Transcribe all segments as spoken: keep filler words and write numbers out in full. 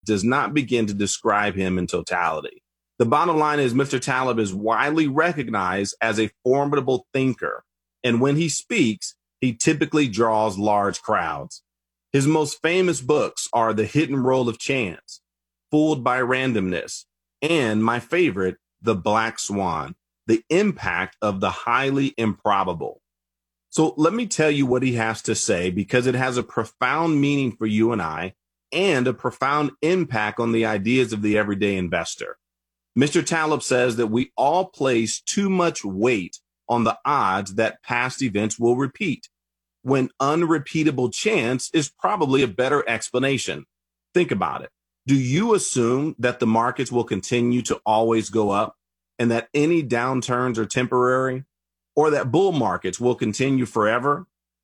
does not begin to describe him in totality. The bottom line is Mister Taleb is widely recognized as a formidable thinker. And when he speaks, he typically draws large crowds. His most famous books are The Hidden Role of Chance, Fooled by Randomness, and my favorite, The Black Swan, The Impact of the Highly Improbable. So let me tell you what he has to say, because it has a profound meaning for you and I, and a profound impact on the ideas of the everyday investor. Mister Taleb says that we all place too much weight on the odds that past events will repeat, when unrepeatable chance is probably a better explanation. Think about it. Do you assume that the markets will continue to always go up and that any downturns are temporary, or that bull markets will continue forever?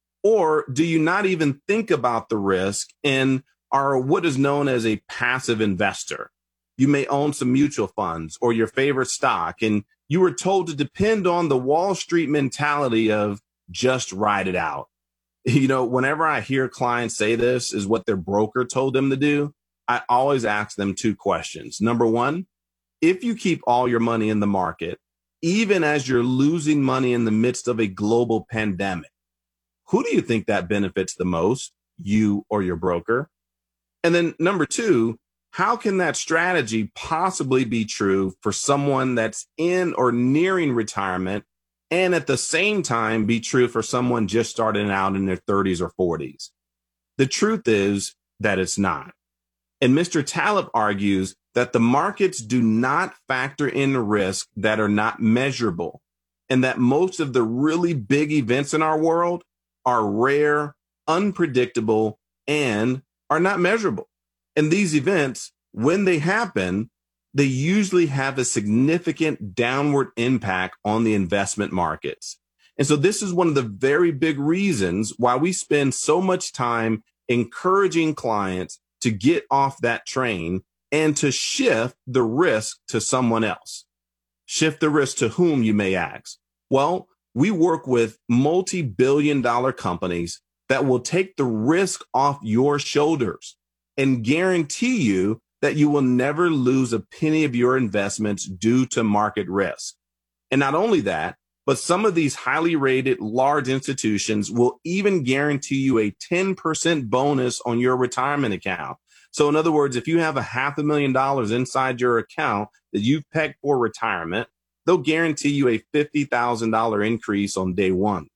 Or do you not even think about the risk and are what is known as a passive investor? You may own some mutual funds or your favorite stock, and you were told to depend on the Wall Street mentality of just ride it out. You know, whenever I hear clients say this is what their broker told them to do, I always ask them two questions. Number one, if you keep all your money in the market, even as you're losing money in the midst of a global pandemic, who do you think that benefits the most, you or your broker? And then number two, how can that strategy possibly be true for someone that's in or nearing retirement, and at the same time be true for someone just starting out in their thirties or forties? The truth is that it's not. And Mister Taleb argues that the markets do not factor in risk that are not measurable, and that most of the really big events in our world are rare, unpredictable, and are not measurable. And these events, when they happen, they usually have a significant downward impact on the investment markets. And so this is one of the very big reasons why we spend so much time encouraging clients to get off that train and to shift the risk to someone else. Shift the risk to whom, you may ask? Well, we work with multi-billion dollar companies that will take the risk off your shoulders and guarantee you that you will never lose a penny of your investments due to market risk. And not only that, but some of these highly rated large institutions will even guarantee you a ten percent bonus on your retirement account. So in other words, if you have a half a million dollars inside your account that you've pegged for retirement, they'll guarantee you a fifty thousand dollars increase on day one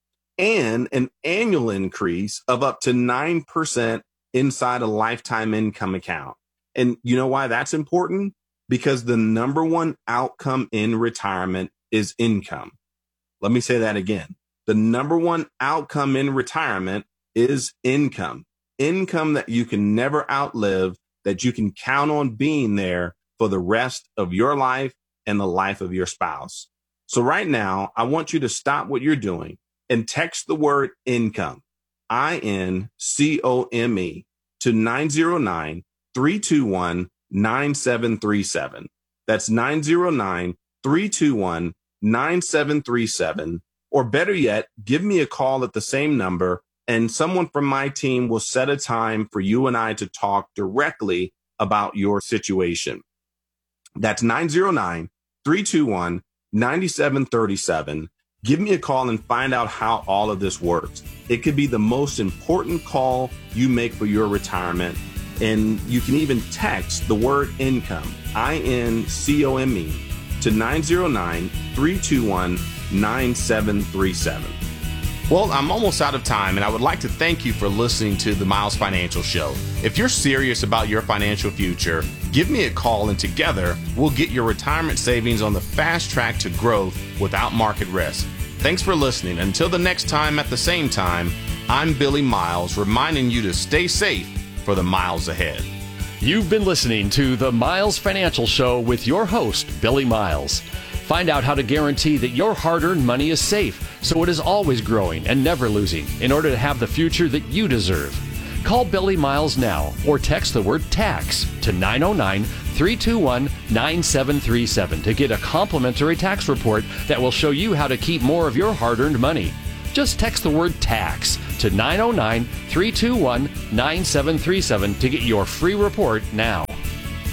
and an annual increase of up to nine percent inside a lifetime income account. And you know why that's important? Because the number one outcome in retirement is income. Let me say that again. The number one outcome in retirement is income. Income that you can never outlive, that you can count on being there for the rest of your life and the life of your spouse. So right now, I want you to stop what you're doing and text the word income, I N C O M E, to nine zero nine, three two one, nine seven three seven. That's nine zero nine, three two one, nine seven three seven. Or better yet, give me a call at the same number, and someone from my team will set a time for you and I to talk directly about your situation. That's nine zero nine, three two one, nine seven three seven. Give me a call and find out how all of this works. It could be the most important call you make for your retirement. And you can even text the word income, I N C O M E, to nine zero nine, three two one, nine seven three seven. Well, I'm almost out of time, and I would like to thank you for listening to the Miles Financial Show. If you're serious about your financial future, give me a call, and together we'll get your retirement savings on the fast track to growth without market risk. Thanks for listening. Until the next time at the same time, I'm Billy Miles, reminding you to stay safe for the miles ahead. You've been listening to the Miles Financial Show with your host, Billy Miles. Find out how to guarantee that your hard-earned money is safe, so it is always growing and never losing, in order to have the future that you deserve. Call Billy Miles now or text the word TAX to nine oh nine, three two one, nine seven three seven to get a complimentary tax report that will show you how to keep more of your hard-earned money. Just text the word TAX to nine oh nine, three two one, nine seven three seven to get your free report now.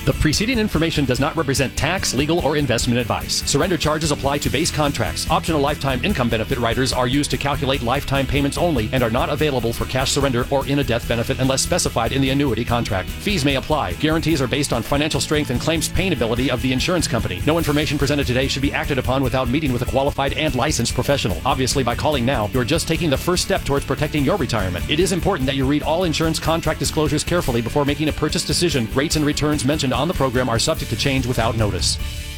The preceding information does not represent tax, legal, or investment advice. Surrender charges apply to base contracts. Optional lifetime income benefit riders are used to calculate lifetime payments only and are not available for cash surrender or in a death benefit unless specified in the annuity contract. Fees may apply. Guarantees are based on financial strength and claims paying ability of the insurance company. No information presented today should be acted upon without meeting with a qualified and licensed professional. Obviously, by calling now, you're just taking the first step towards protecting your retirement. It is important that you read all insurance contract disclosures carefully before making a purchase decision. Rates and returns mentioned on the program are subject to change without notice.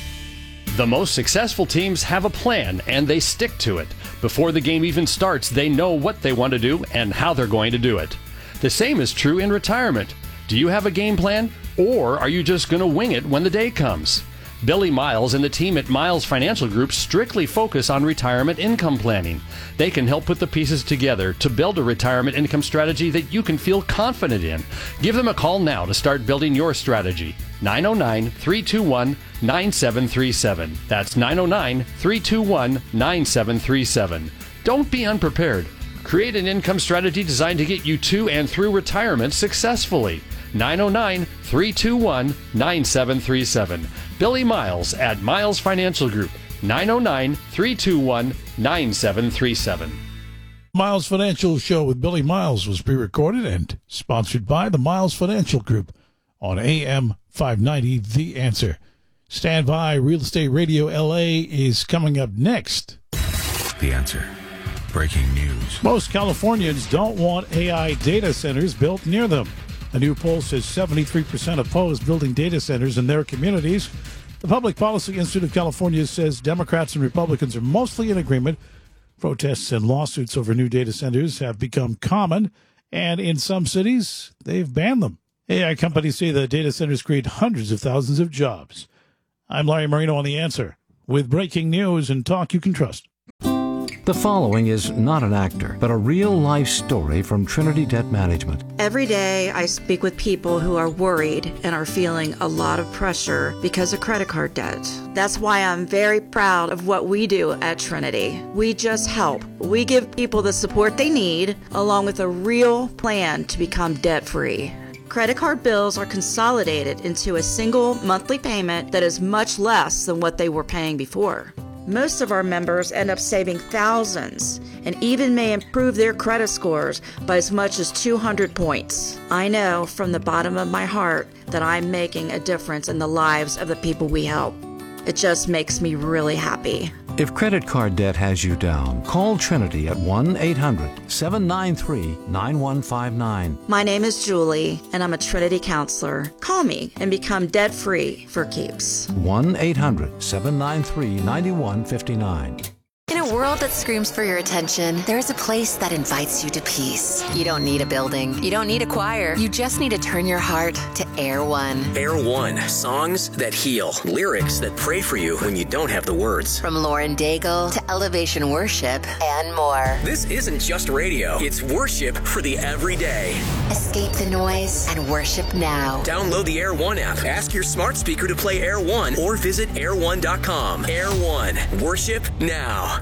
The most successful teams have a plan and they stick to it. Before the game even starts, they know what they want to do and how they're going to do it. The same is true in retirement. Do you have a game plan, or are you just going to wing it when the day comes? Billy Miles and the team at Miles Financial Group strictly focus on retirement income planning. They can help put the pieces together to build a retirement income strategy that you can feel confident in. Give them a call now to start building your strategy. nine oh nine, three two one, nine seven three seven. That's nine oh nine, three two one, nine seven three seven. Don't be unprepared. Create an income strategy designed to get you to and through retirement successfully. nine oh nine, three two one, nine seven three seven. Billy Miles at Miles Financial Group. nine oh nine, three two one, nine seven three seven. Miles Financial Show with Billy Miles was pre-recorded and sponsored by the Miles Financial Group on A M five ninety, The Answer. Stand by. Real Estate Radio L A is coming up next. The Answer. Breaking news. Most Californians don't want A I data centers built near them. A new poll says seventy-three percent oppose building data centers in their communities. The Public Policy Institute of California says Democrats and Republicans are mostly in agreement. Protests and lawsuits over new data centers have become common, and in some cities, they've banned them. A I companies say the data centers create hundreds of thousands of jobs. I'm Larry Marino on The Answer with breaking news and talk you can trust. The following is not an actor, but a real-life story from Trinity Debt Management. Every day I speak with people who are worried and are feeling a lot of pressure because of credit card debt. That's why I'm very proud of what we do at Trinity. We just help. We give people the support they need, along with a real plan to become debt-free. Credit card bills are consolidated into a single monthly payment that is much less than what they were paying before. Most of our members end up saving thousands and even may improve their credit scores by as much as two hundred points. I know from the bottom of my heart that I'm making a difference in the lives of the people we help. It just makes me really happy. If credit card debt has you down, call Trinity at one eight hundred, seven nine three, nine one five nine. My name is Julie, and I'm a Trinity counselor. Call me and become debt-free for keeps. one eight hundred, seven nine three, nine one five nine. In a world that screams for your attention, there's a place that invites you to peace. You don't need a building. You don't need a choir. You just need to turn your heart to Air One. Air One. Songs that heal. Lyrics that pray for you when you don't have the words. From Lauren Daigle to Elevation Worship and more. This isn't just radio. It's worship for the everyday. Escape the noise and worship now. Download the Air One app. Ask your smart speaker to play Air One or visit air one dot com. Air One. Worship now.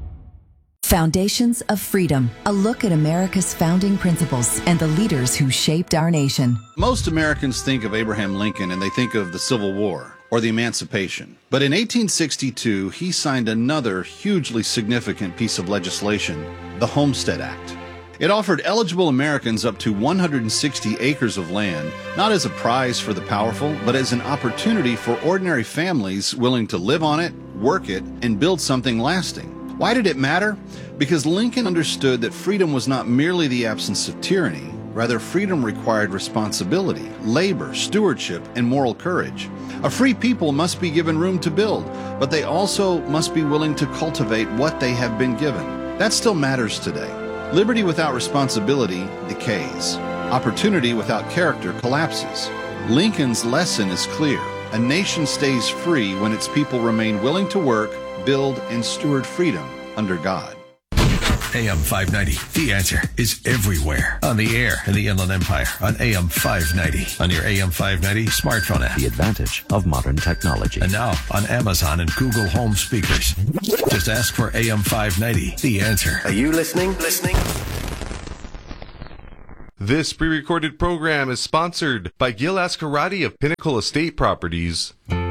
Foundations of Freedom, a look at America's founding principles and the leaders who shaped our nation. Most Americans think of Abraham Lincoln and they think of the Civil War or the Emancipation. But in eighteen sixty-two, he signed another hugely significant piece of legislation, the Homestead Act. It offered eligible Americans up to one hundred sixty acres of land, not as a prize for the powerful, but as an opportunity for ordinary families willing to live on it, work it, and build something lasting. Why did it matter? Because Lincoln understood that freedom was not merely the absence of tyranny. Rather, freedom required responsibility, labor, stewardship, and moral courage. A free people must be given room to build, but they also must be willing to cultivate what they have been given. That still matters today. Liberty without responsibility decays. Opportunity without character collapses. Lincoln's lesson is clear. A nation stays free when its people remain willing to work, build, and steward freedom under God. A M five ninety, The Answer, is everywhere. On the air in the Inland Empire, on A M five ninety, on your A M five ninety smartphone app. The advantage of modern technology. And now on Amazon and Google Home speakers. Just ask for A M five ninety, The Answer. Are you listening? Listening? This pre-recorded program is sponsored by Gil Ascarati of Pinnacle Estate Properties.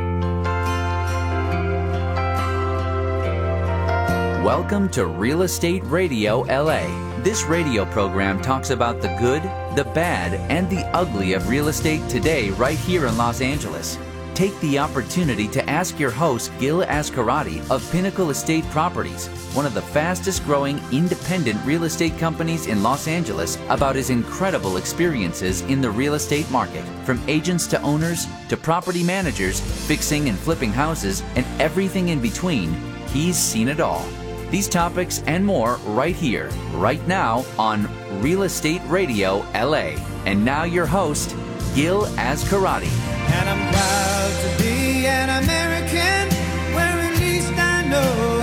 Welcome to Real Estate Radio L A. This radio program talks about the good, the bad, and the ugly of real estate today right here in Los Angeles. Take the opportunity to ask your host, Gil Ascarati of Pinnacle Estate Properties, one of the fastest growing independent real estate companies in Los Angeles, about his incredible experiences in the real estate market. From agents to owners to property managers, fixing and flipping houses, and everything in between, he's seen it all. These topics and more right here, right now on Real Estate Radio L A. And now your host, Gil Ascarati. And I'm proud to be an American, where at least I know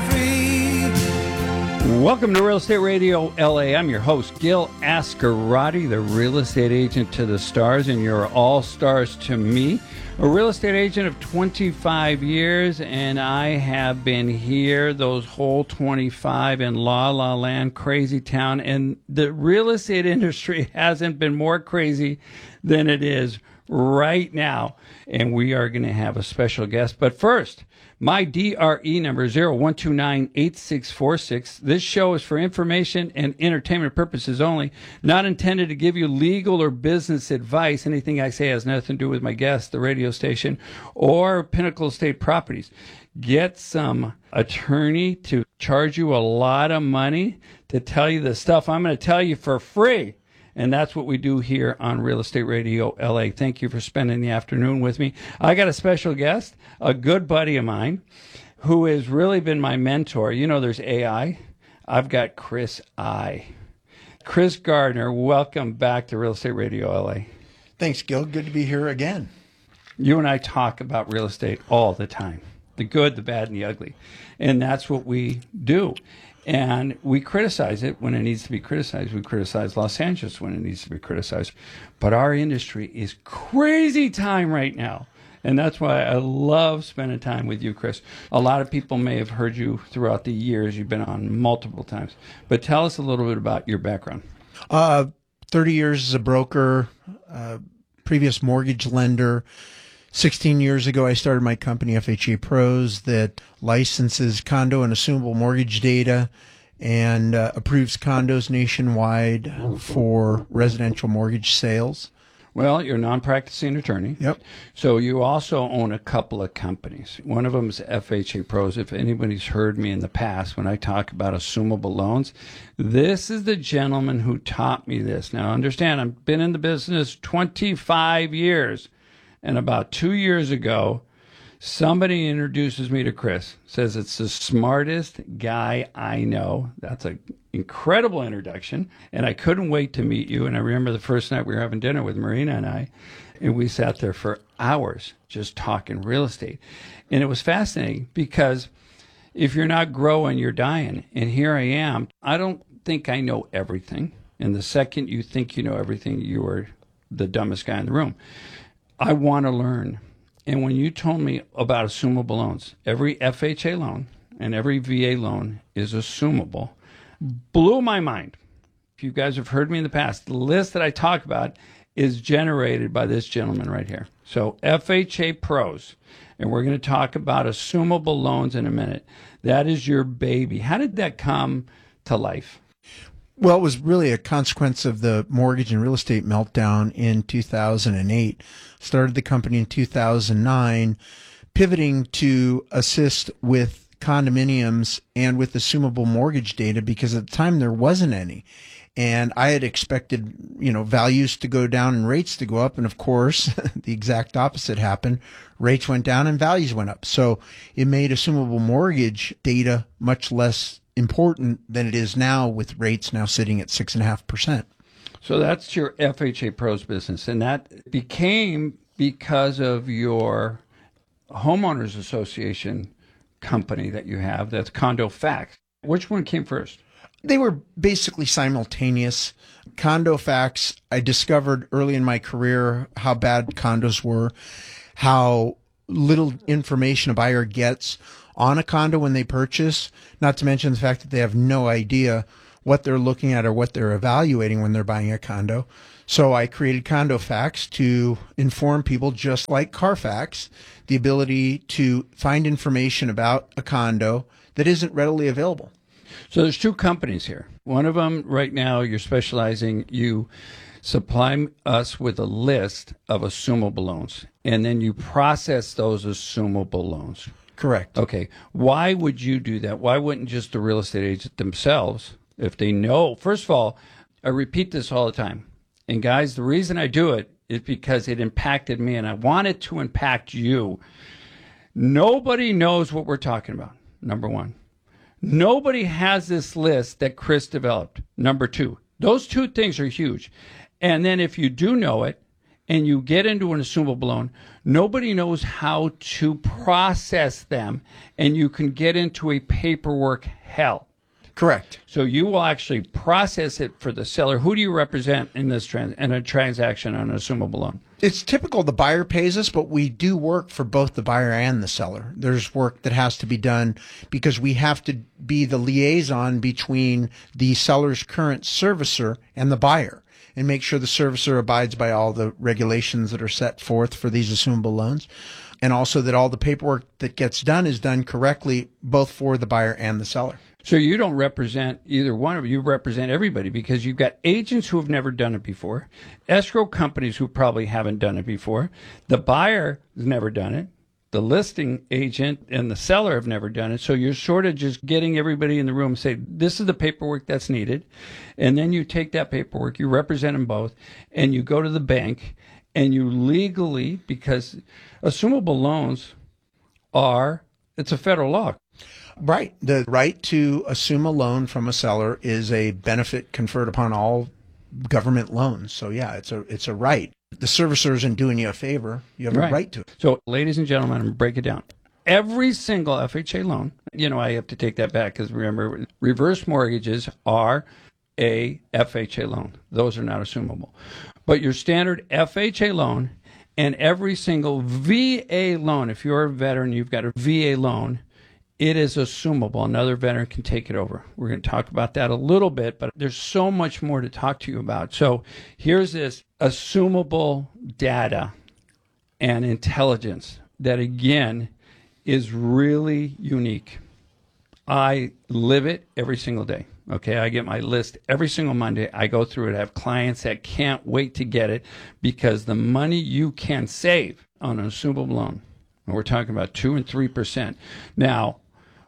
I'm free. Welcome to Real Estate Radio L A. I'm your host, Gil Ascarati, the real estate agent to the stars, and you're all stars to me. A real estate agent of twenty-five years, and I have been here those whole twenty-five in La La Land, crazy town, and the real estate industry hasn't been more crazy than it is right now, and we are going to have a special guest. But first, my D R E number is zero one two nine, eight six four six. This show is for information and entertainment purposes only, not intended to give you legal or business advice. Anything I say has nothing to do with my guest, the radio station, or Pinnacle Estate Properties. Get some attorney to charge you a lot of money to tell you the stuff I'm going to tell you for free. And that's what we do here on Real Estate Radio L A. Thank you for spending the afternoon with me. I got a special guest, a good buddy of mine, who has really been my mentor. You know, there's A I. I've got Chris I. Chris Gardner, welcome back to Real Estate Radio L A. Thanks, Gil. Good to be here again. You and I talk about real estate all the time, the good, the bad, and the ugly. And that's what we do. And we criticize it when it needs to be criticized. We criticize Los Angeles when it needs to be criticized. But our industry is crazy time right now. And that's why I love spending time with you, Chris. A lot of people may have heard you throughout the years. You've been on multiple times. But tell us a little bit about your background. Uh, thirty years as a broker, uh, previous mortgage lender. sixteen years ago, I started my company, F H A Pros, that licenses condo and assumable mortgage data and uh, approves condos nationwide for residential mortgage sales. Well, you're a non-practicing attorney. Yep. So you also own a couple of companies. One of them is F H A Pros. If anybody's heard me in the past when I talk about assumable loans, this is the gentleman who taught me this. Now, understand, I've been in the business twenty-five years. And about two years ago, somebody introduces me to Chris, says it's the smartest guy I know. That's an incredible introduction. And I couldn't wait to meet you. And I remember the first night we were having dinner with Marina and I, and we sat there for hours just talking real estate. And it was fascinating because if you're not growing, you're dying. And here I am. I don't think I know everything. And the second you think you know everything, you are the dumbest guy in the room. I want to learn. And when you told me about assumable loans, every F H A loan and every V A loan is assumable, blew my mind. If you guys have heard me in the past, the list that I talk about is generated by this gentleman right here. So F H A Pros, and we're going to talk about assumable loans in a minute. That is your baby. How did that come to life? Well, it was really a consequence of the mortgage and real estate meltdown in two thousand eight. Started the company in two thousand nine, pivoting to assist with condominiums and with assumable mortgage data because at the time there wasn't any. And I had expected, you know, values to go down and rates to go up. And of course, the exact opposite happened. Rates went down and values went up. So it made assumable mortgage data much less important than it is now, with rates now sitting at six and a half percent. So that's your F H A Pros business, and that became because of your homeowners association company that you have. That's Condo Facts. Which one came first? They were basically simultaneous. Condo Facts, I discovered early in my career how bad condos were, how little information a buyer gets on a condo when they purchase, not to mention the fact that they have no idea what they're looking at or what they're evaluating when they're buying a condo. So I created CondoFacts to inform people, just like Carfax, the ability to find information about a condo that isn't readily available. So there's two companies here. One of them right now, you're specializing, you supply us with a list of assumable loans, and then you process those assumable loans. Correct. Okay. Why would you do that? Why wouldn't just the real estate agent themselves, if they know? First of all, I repeat this all the time. And guys, the reason I do it is because it impacted me and I want it to impact you. Nobody knows what we're talking about, number one. Nobody has this list that Chris developed, number two. Those two things are huge. And then if you do know it and you get into an assumable loan, nobody knows how to process them, and you can get into a paperwork hell. Correct. So you will actually process it for the seller. Who do you represent in this trans- in a transaction on an assumable loan? It's typical the buyer pays us, but we do work for both the buyer and the seller. There's work that has to be done because we have to be the liaison between the seller's current servicer and the buyer, and make sure the servicer abides by all the regulations that are set forth for these assumable loans, and also that all the paperwork that gets done is done correctly, both for the buyer and the seller. So you don't represent either one of you. You represent everybody because you've got agents who have never done it before, escrow companies who probably haven't done it before, the buyer has never done it, the listing agent and the seller have never done it. So you're sort of just getting everybody in the room and say, this is the paperwork that's needed. And then you take that paperwork, you represent them both, and you go to the bank and you legally, because assumable loans are, it's a federal law. Right. The right to assume a loan from a seller is a benefit conferred upon all government loans. So yeah, it's a it's a right. The servicer isn't doing you a favor. You have Right. a right to it. So ladies and gentlemen, I'm going to break it down. Every single F H A loan, you know, I have to take that back because remember, reverse mortgages are a F H A loan. Those are not assumable. But your standard F H A loan and every single V A loan, if you're a veteran, you've got a V A loan, it is assumable. Another veteran can take it over. We're going to talk about that a little bit, but there's so much more to talk to you about. So here's this assumable data and intelligence that, again, is really unique. I live it every single day. Okay, I get my list every single Monday. I go through it. I have clients that can't wait to get it because the money you can save on an assumable loan, and we're talking about two and three percent. Now,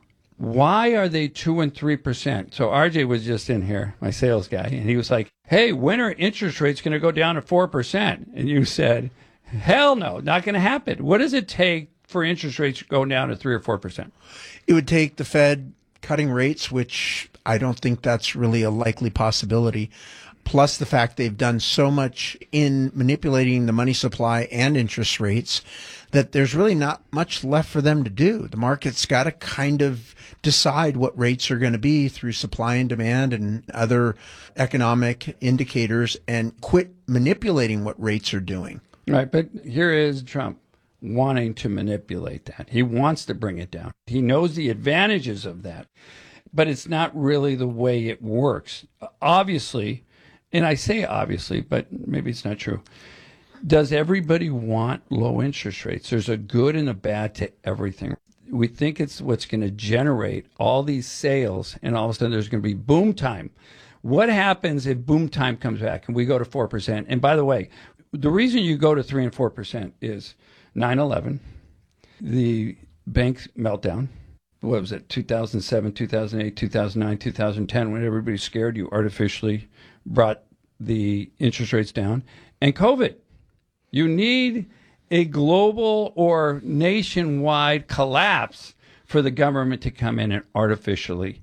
why are they two and three percent? So R J was just in here, my sales guy, and he was like, "Hey, when are interest rates going to go down to four percent?" And you said, "Hell no, not going to happen." What does it take for interest rates to go down to three or four percent? It would take the Fed cutting rates, which I don't think that's really a likely possibility, plus the fact they've done so much in manipulating the money supply and interest rates that there's really not much left for them to do. The market's got to kind of decide what rates are going to be through supply and demand and other economic indicators and quit manipulating what rates are doing. Right, but here is Trump wanting to manipulate that. He wants to bring it down. He knows the advantages of that, but it's not really the way it works. Obviously, and I say obviously, but maybe it's not true. Does everybody want low interest rates? There's a good and a bad to everything. We think it's what's going to generate all these sales, and all of a sudden there's going to be boom time. What happens if boom time comes back and we go to four percent? And by the way, the reason you go to three and four percent is nine eleven, the bank meltdown. What was it? two thousand seven, two thousand eight, two thousand nine, two thousand ten, when everybody's scared, you artificially brought the interest rates down. And COVID. You need a global or nationwide collapse for the government to come in and artificially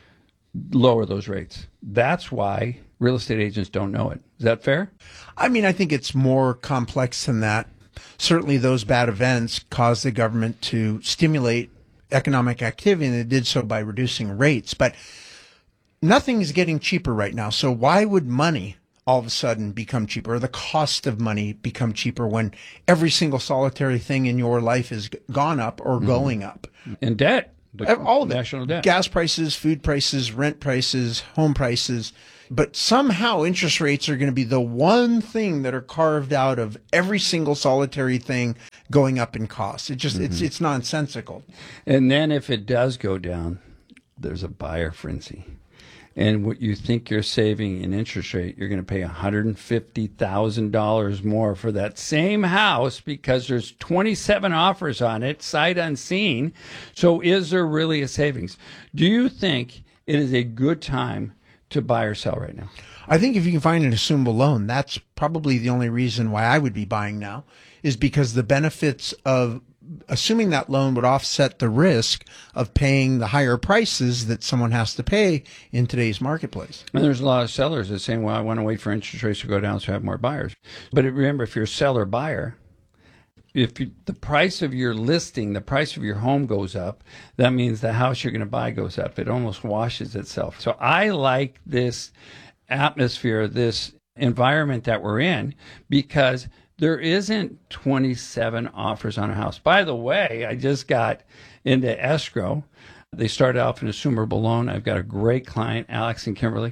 lower those rates. That's why real estate agents don't know it. Is that fair? I mean, I think it's more complex than that. Certainly those bad events caused the government to stimulate economic activity, and it did so by reducing rates. But nothing is getting cheaper right now. So why would money all of a sudden become cheaper, or the cost of money become cheaper when every single solitary thing in your life is gone up or going up? And debt. The all of it. national debt. Gas prices, food prices, rent prices, home prices. But somehow interest rates are going to be the one thing that are carved out of every single solitary thing going up in cost. It just, mm-hmm. it's, it's nonsensical. And then if it does go down, there's a buyer frenzy. And what you think you're saving in interest rate, you're going to pay one hundred fifty thousand dollars more for that same house because there's twenty-seven offers on it, sight unseen. So is there really a savings? Do you think it is a good time to buy or sell right now? I think if you can find an assumable loan, that's probably the only reason why I would be buying now, is because the benefits of assuming that loan would offset the risk of paying the higher prices that someone has to pay in today's marketplace. And there's a lot of sellers that are saying, well, I want to wait for interest rates to go down so I have more buyers. But remember, if you're a seller buyer, if you, the price of your listing, the price of your home goes up, that means the house you're going to buy goes up. It almost washes itself. So I like this atmosphere, this environment that we're in, because there isn't twenty-seven offers on a house. By the way, I just got into escrow. They started off an assumable loan. I've got a great client, Alex and Kimberly.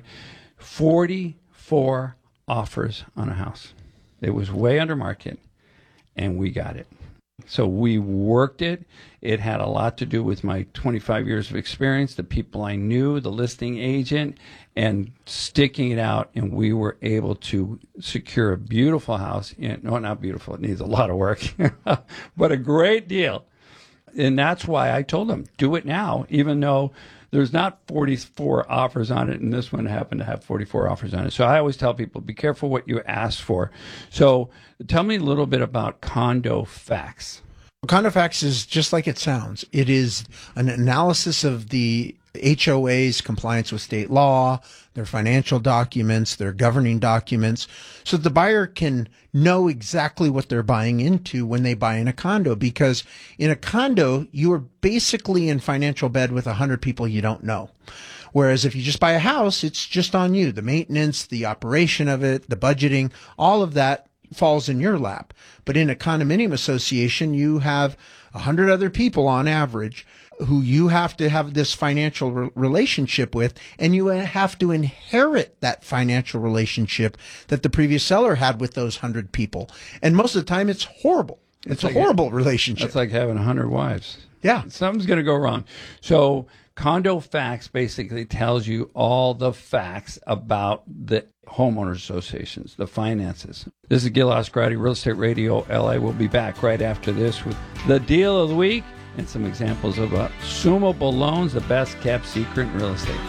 forty-four offers on a house. It was way under market, and we got it. So we worked it. It had a lot to do with my twenty-five years of experience, the people I knew, the listing agent, and sticking it out. And we were able to secure a beautiful house. In, no, not beautiful. It needs a lot of work, but a great deal. And that's why I told them, do it now, even though there's not forty-four offers on it, and this one happened to have forty-four offers on it. So I always tell people, be careful what you ask for. So tell me a little bit about Condo Facts. Condo Facts is just like it sounds. It is an analysis of the H O A's compliance with state law, their financial documents, their governing documents, so the buyer can know exactly what they're buying into when they buy in a condo. Because in a condo, you are basically in financial bed with one hundred people you don't know. Whereas if you just buy a house, it's just on you. The maintenance, the operation of it, the budgeting, all of that falls in your lap. But in a condominium association, you have one hundred other people on average who you have to have this financial re- relationship with, and you have to inherit that financial relationship that the previous seller had with those one hundred people. And most of the time, it's horrible. It's, it's a like horrible relationship. It's like having one hundred wives. Yeah. Something's going to go wrong. So Condo Facts basically tells you all the facts about the homeowners associations, the finances. This is Gil Oscarati, Real Estate Radio L A. We'll be back right after this with the deal of the week and some examples of assumable loans, the best kept secret in real estate.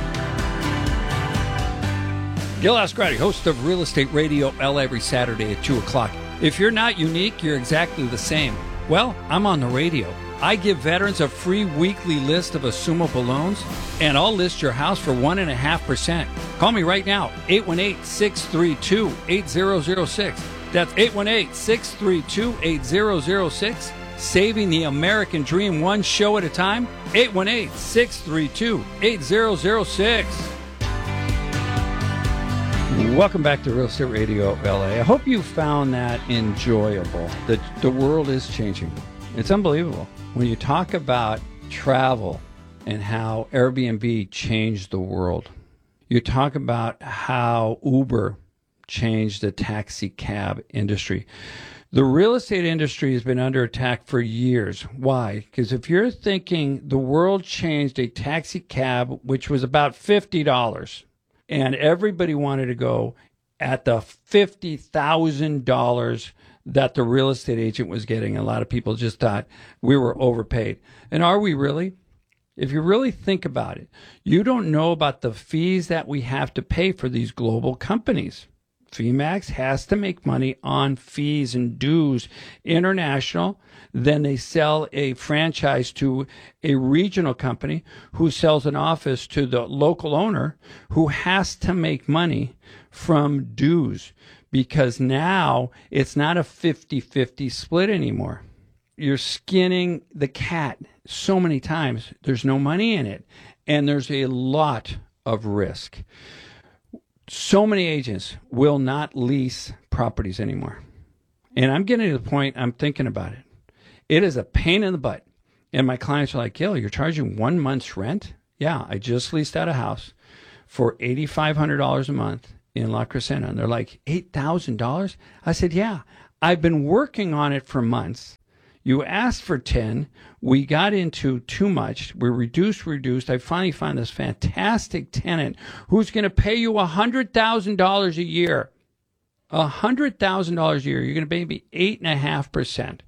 Gil Oscarati, host of Real Estate Radio L A, every Saturday at two o'clock. If you're not unique, you're exactly the same. Well, I'm on the radio. I give veterans a free weekly list of assumable loans, and I'll list your house for one point five percent. Call me right now, eight one eight, six three two, eight zero zero six. That's eight one eight, six three two, eight zero zero six. Saving the American dream one show at a time, eight one eight, six three two, eight zero zero six. Welcome back to Real Estate Radio L A. I hope you found that enjoyable. The, the world is changing. It's unbelievable. When you talk about travel and how Airbnb changed the world, you talk about how Uber changed the taxi cab industry. The real estate industry has been under attack for years. Why? Because if you're thinking the world changed a taxi cab, which was about fifty dollars, and everybody wanted to go at the fifty thousand dollars that the real estate agent was getting. A lot of people just thought we were overpaid. And are we really? If you really think about it, you don't know about the fees that we have to pay for these global companies. Femax has to make money on fees and dues international. Then they sell a franchise to a regional company who sells an office to the local owner who has to make money from dues, because now it's not a fifty-fifty split anymore. You're skinning the cat so many times. There's no money in it, and there's a lot of risk. So many agents will not lease properties anymore. And I'm getting to the point I'm thinking about it. It is a pain in the butt. And my clients are like, Gil, you're charging one month's rent? Yeah, I just leased out a house for eight thousand five hundred dollars a month in La Crescenta. And they're like, eight thousand dollars? I said, yeah, I've been working on it for months. You asked for ten. We got into too much. We reduced, reduced. I finally found this fantastic tenant who's going to pay you one hundred thousand dollars a year. one hundred thousand dollars a year. You're going to pay me eight point five percent.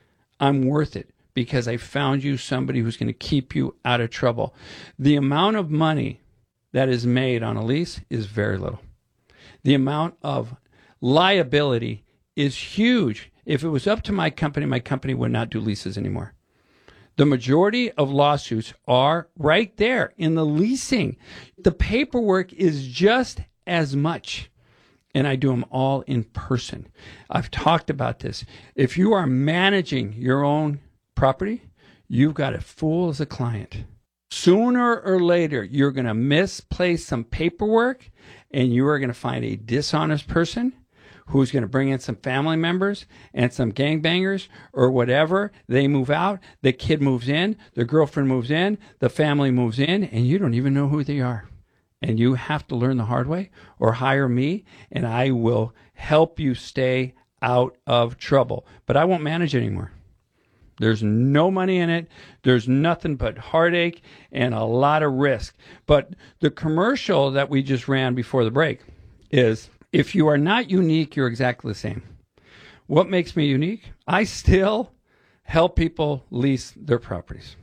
I'm worth it because I found you somebody who's going to keep you out of trouble. The amount of money that is made on a lease is very little. The amount of liability is huge. If it was up to my company, my company would not do leases anymore. The majority of lawsuits are right there in the leasing. The paperwork is just as much, and I do them all in person. I've talked about this. If you are managing your own property, you've got a fool as a client. Sooner or later, you're going to misplace some paperwork, and you are going to find a dishonest person who's going to bring in some family members and some gangbangers or whatever. They move out, the kid moves in, the girlfriend moves in, the family moves in, and you don't even know who they are. And you have to learn the hard way or hire me, and I will help you stay out of trouble. But I won't manage anymore. There's no money in it. There's nothing but heartache and a lot of risk. But the commercial that we just ran before the break is, if you are not unique, you're exactly the same. What makes me unique? I still help people lease their properties.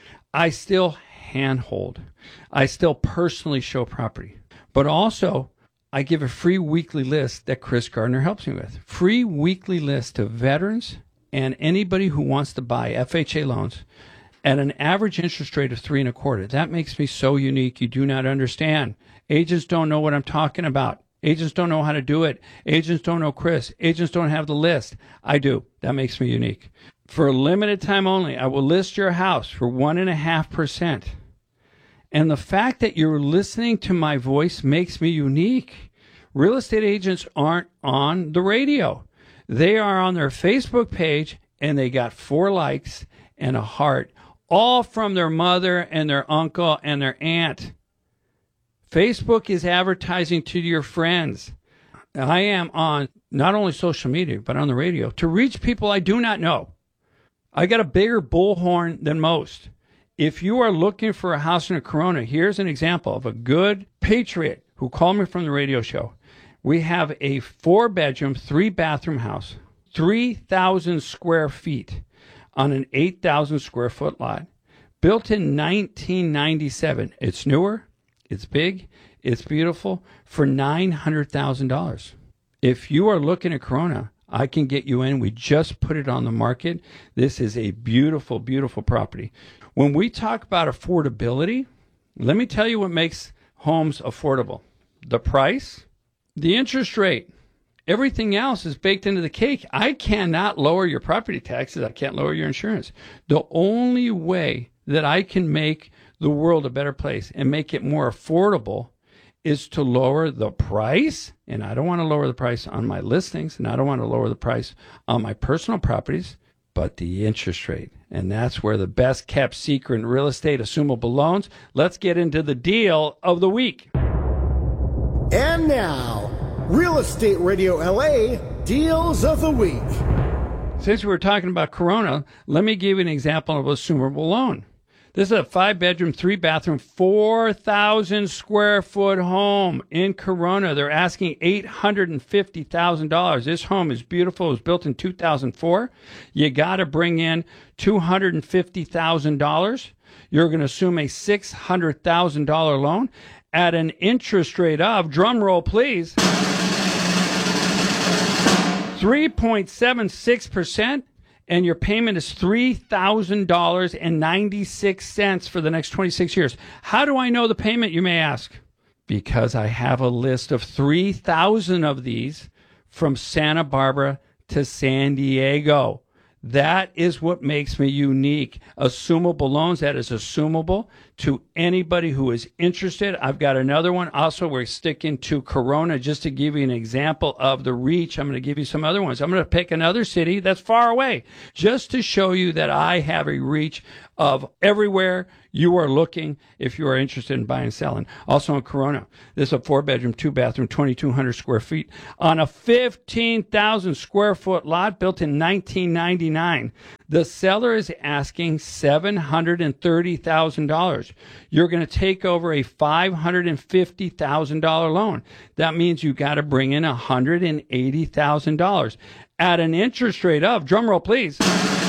I still handhold. I still personally show property. But also, I give a free weekly list that Chris Gardner helps me with. Free weekly list to veterans and anybody who wants to buy F H A loans at an average interest rate of three and a quarter. That makes me so unique. You do not understand. Agents don't know what I'm talking about. Agents don't know how to do it. Agents don't know Chris. Agents don't have the list. I do. That makes me unique. For a limited time only, I will list your house for one and a half percent. And the fact that you're listening to my voice makes me unique. Real estate agents aren't on the radio. They are on their Facebook page, and they got four likes and a heart, all from their mother and their uncle and their aunt. Facebook is advertising to your friends. I am on not only social media, but on the radio to reach people I do not know. I got a bigger bullhorn than most. If you are looking for a house in a Corona, here's an example of a good patriot who called me from the radio show. We have a four-bedroom, three-bathroom house, three thousand square feet on an eight thousand square foot lot, built in nineteen ninety-seven. It's newer. It's big, it's beautiful, for nine hundred thousand dollars. If you are looking at Corona, I can get you in. We just put it on the market. This is a beautiful, beautiful property. When we talk about affordability, let me tell you what makes homes affordable. The price, the interest rate, everything else is baked into the cake. I cannot lower your property taxes. I can't lower your insurance. The only way that I can make the world a better place and make it more affordable is to lower the price. And I don't want to lower the price on my listings, and I don't want to lower the price on my personal properties, but the interest rate. And that's where the best kept secret in real estate, assumable loans. Let's get into the deal of the week. And now, Real Estate Radio L A Deals of the Week. Since we were talking about Corona, let me give you an example of a assumable loan. This is a five-bedroom, three-bathroom, four thousand square foot home in Corona. They're asking eight hundred fifty thousand dollars. This home is beautiful. It was built in two thousand four. You got to bring in two hundred fifty thousand dollars. You're going to assume a six hundred thousand dollars loan at an interest rate of, drum roll please, three point seven six percent. And your payment is three thousand dollars and ninety-six cents for the next twenty-six years. How do I know the payment, you may ask? Because I have a list of three thousand of these from Santa Barbara to San Diego. That is what makes me unique. Assumable loans, that is assumable. to anybody who is interested. I've got another one. Also, we're sticking to Corona just to give you an example of the reach. I'm going to give you some other ones. I'm going to pick another city that's far away just to show you that I have a reach of everywhere you are looking if you are interested in buying and selling. Also in Corona, this is a four-bedroom, two-bathroom, twenty-two hundred square feet on a fifteen thousand square foot lot built in nineteen ninety-nine. The seller is asking seven hundred thirty thousand dollars. You're going to take over a five hundred fifty thousand dollars loan. That means you got to bring in one hundred eighty thousand dollars at an interest rate of, drumroll please,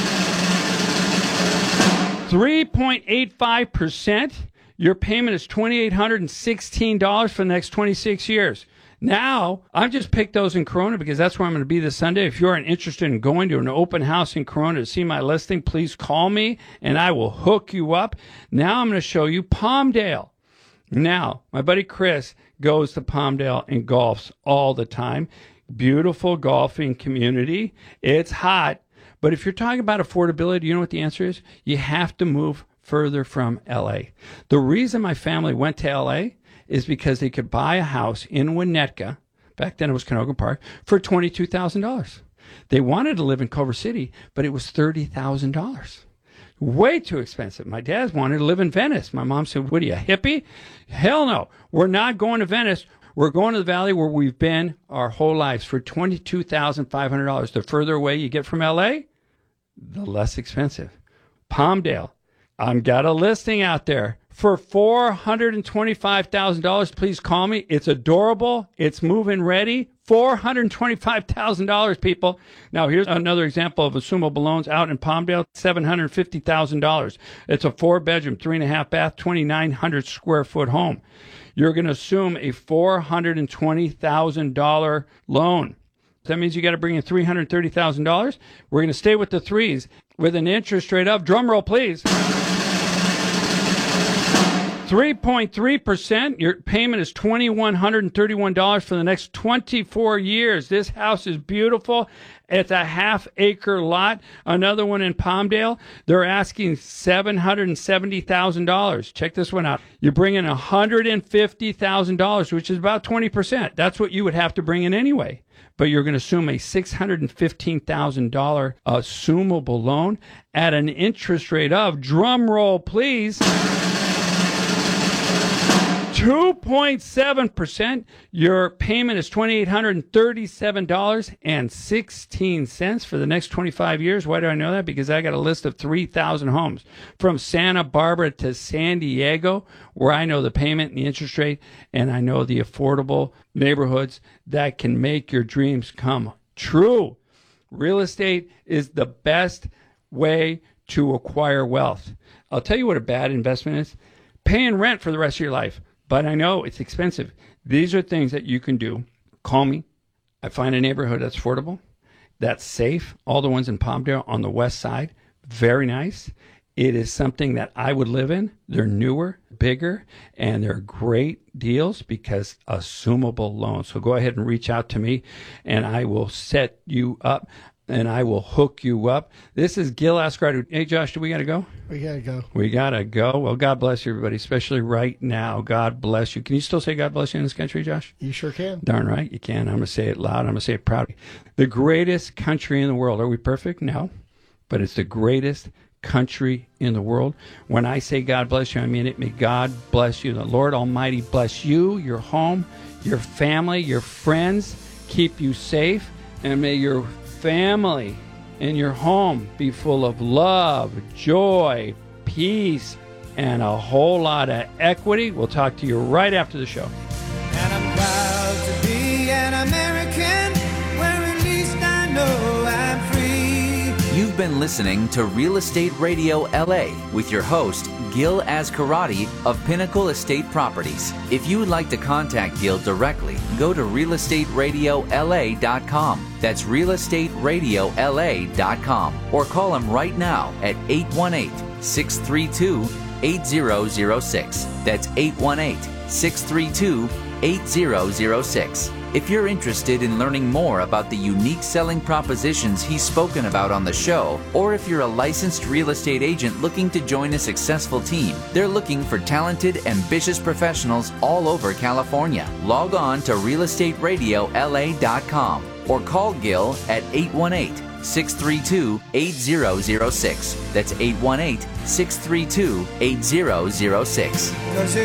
three point eight five percent. Your payment is two thousand eight hundred sixteen dollars for the next twenty-six years. Now, I've just picked those in Corona because that's where I'm going to be this Sunday. If you're interested in going to an open house in Corona to see my listing, please call me and I will hook you up. Now I'm going to show you Palmdale. Now, my buddy Chris goes to Palmdale and golfs all the time. Beautiful golfing community. It's hot. But if you're talking about affordability, you know what the answer is? You have to move further from L A. The reason my family went to L A is because they could buy a house in Winnetka, back then it was Canoga Park, for twenty-two thousand dollars. They wanted to live in Culver City, but it was thirty thousand dollars. Way too expensive. My dad wanted to live in Venice. My mom said, what are you, a hippie? Hell no. We're not going to Venice. We're going to the valley where we've been our whole lives for twenty-two thousand five hundred dollars. The further away you get from L A, the less expensive. Palmdale. I've got a listing out there for four hundred twenty-five thousand dollars. Please call me. It's adorable. It's move-in ready. four hundred twenty-five thousand dollars, people. Now, here's another example of assumable loans out in Palmdale, seven hundred fifty thousand dollars. It's a four-bedroom, three-and-a-half bath, twenty-nine hundred square foot home. You're going to assume a four hundred twenty thousand dollars loan. That means you got to bring in three hundred thirty thousand dollars. We're going to stay with the threes with an interest rate of, drumroll please, three point three percent. Your payment is two thousand one hundred thirty-one dollars for the next twenty-four years. This house is beautiful. It's a half acre lot. Another one in Palmdale, they're asking seven hundred seventy thousand dollars. Check this one out. You bring in one hundred fifty thousand dollars, which is about twenty percent. That's what you would have to bring in anyway. But you're going to assume a six hundred fifteen thousand dollars assumable loan at an interest rate of, drum roll please, two point seven percent. Your payment is two thousand eight hundred thirty-seven dollars and sixteen cents for the next twenty-five years. Why do I know that? Because I got a list of three thousand homes from Santa Barbara to San Diego where I know the payment and the interest rate, and I know the affordable neighborhoods that can make your dreams come true. Real estate is the best way to acquire wealth. I'll tell you what a bad investment is. Paying rent for the rest of your life. But I know it's expensive. These are things that you can do. Call me. I find a neighborhood that's affordable, that's safe. All the ones in Palmdale on the west side, very nice. It is something that I would live in. They're newer, bigger, and they're great deals because assumable loans. So go ahead and reach out to me, and I will set you up, and I will hook you up. This is Gil Ascarado. Hey, Josh, do we got to go? We got to go. We got to go. Well, God bless you, everybody, especially right now. God bless you. Can you still say God bless you in this country, Josh? You sure can. Darn right you can. I'm going to say it loud. I'm going to say it proudly. The greatest country in the world. Are we perfect? No. But it's the greatest country in the world. When I say God bless you, I mean it. May God bless you. The Lord Almighty bless you, your home, your family, your friends, keep you safe, and may your family and your home be full of love, joy, peace, and a whole lot of equity. We'll talk to you right after the show. And I'm proud to be an American, where at least I know I'm free. You've been listening to Real Estate Radio L A with your host, Gil Ascarado of Pinnacle Estate Properties. If you would like to contact Gil directly, go to real estate radio L A dot com. That's real estate radio L A dot com. Or call him right now at eight one eight, six three two, eight zero zero six. That's eight one eight, six three two, eight zero zero six. If you're interested in learning more about the unique selling propositions he's spoken about on the show, or if you're a licensed real estate agent looking to join a successful team, they're looking for talented, ambitious professionals all over California. Log on to real estate radio L A dot com or call Gil at eight one eight, six three two, eight zero zero six. That's eight one eight, six three two, eight zero zero six. Cause